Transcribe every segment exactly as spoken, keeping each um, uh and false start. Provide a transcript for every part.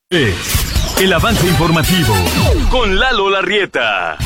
Es el avance informativo con Lalo Larrieta.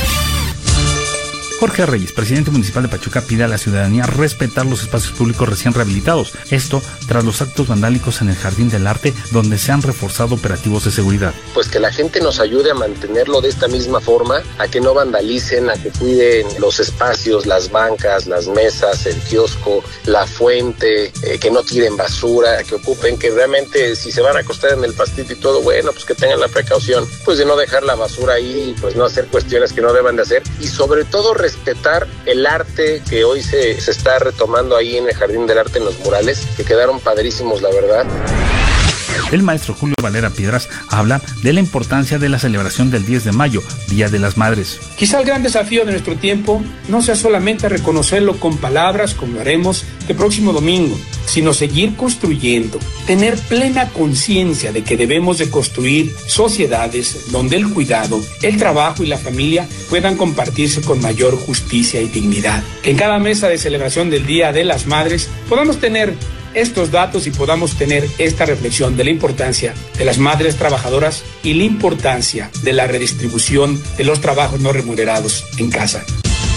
Jorge Reyes, presidente municipal de Pachuca, pide a la ciudadanía respetar los espacios públicos recién rehabilitados. Esto tras los actos vandálicos en el Jardín del Arte, donde se han reforzado operativos de seguridad. Pues que la gente nos ayude a mantenerlo de esta misma forma, a que no vandalicen, a que cuiden los espacios, las bancas, las mesas, el kiosco, la fuente, eh, que no tiren basura, que ocupen, que realmente si se van a acostar en el pastito y todo, bueno, pues que tengan la precaución, pues de no dejar la basura ahí, pues no hacer cuestiones que no deban de hacer, y sobre todo respetar el arte que hoy se, se está retomando ahí en el Jardín del Arte, en los murales, que quedaron padrísimos, la verdad. El maestro Julio Valera Piedras habla de la importancia de la celebración del diez de mayo, Día de las Madres. Quizá el gran desafío de nuestro tiempo no sea solamente reconocerlo con palabras, como lo haremos el próximo domingo, sino seguir construyendo, tener plena conciencia de que debemos de construir sociedades donde el cuidado, el trabajo y la familia puedan compartirse con mayor justicia y dignidad. Que en cada mesa de celebración del Día de las Madres podamos tener estos datos y podamos tener esta reflexión de la importancia de las madres trabajadoras y la importancia de la redistribución de los trabajos no remunerados en casa.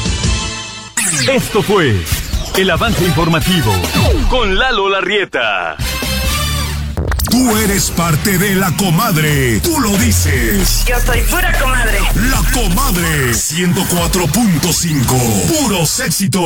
Esto fue el avance informativo con Lalo Larrieta. Tú eres parte de La Comadre. Tú lo dices. Yo soy pura comadre. La Comadre ciento cuatro punto cinco. Puros éxitos.